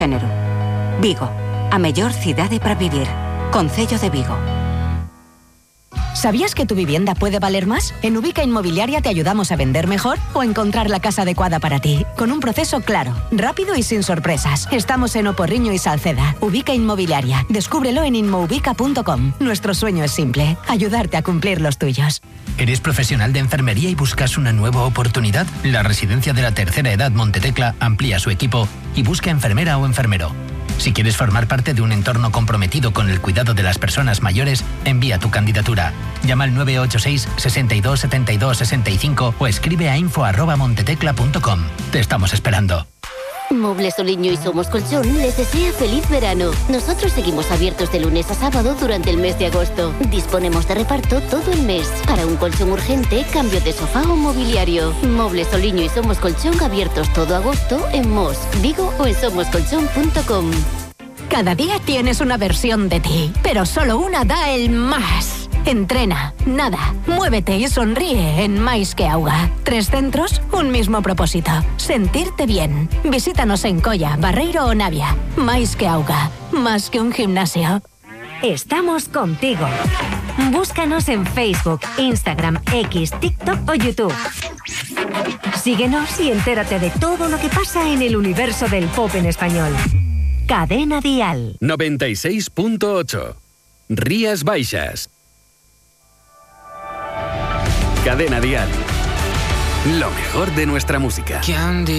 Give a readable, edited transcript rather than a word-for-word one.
Género. Vigo, a mellor cidade para vivir. Concello de Vigo. ¿Sabías que tu vivienda puede valer más? En Ubica Inmobiliaria te ayudamos a vender mejor o encontrar la casa adecuada para ti, con un proceso claro, rápido y sin sorpresas. Estamos en Oporriño y Salceda. Ubica Inmobiliaria. Descúbrelo en inmoubica.com. Nuestro sueño es simple, ayudarte a cumplir los tuyos. ¿Eres profesional de enfermería y buscas una nueva oportunidad? La Residencia de la Tercera Edad Montetecla amplía su equipo y busca enfermera o enfermero. Si quieres formar parte de un entorno comprometido con el cuidado de las personas mayores, envía tu candidatura. Llama al 986 62 72 65 o escribe a info@montetecla.com. Te estamos esperando. Muebles Soliño y Somos Colchón les desea feliz verano. Nosotros seguimos abiertos de lunes a sábado durante el mes de agosto. Disponemos de reparto todo el mes. Para un colchón urgente, cambio de sofá o mobiliario. Muebles Soliño y Somos Colchón abiertos todo agosto en Mos, Vigo o en somoscolchón.com. Cada día tienes una versión de ti, pero solo una da el más. Entrena, nada, muévete y sonríe en Mais que Auga. 3 centros, un mismo propósito. Sentirte bien. Visítanos en Colla, Barreiro o Navia. Mais que Auga. Más que un gimnasio. Estamos contigo. Búscanos en Facebook, Instagram, X, TikTok o YouTube. Síguenos y entérate de todo lo que pasa en el universo del pop en español. Cadena Dial 96.8 Rías Baixas. Cadena Dial. Lo mejor de nuestra música.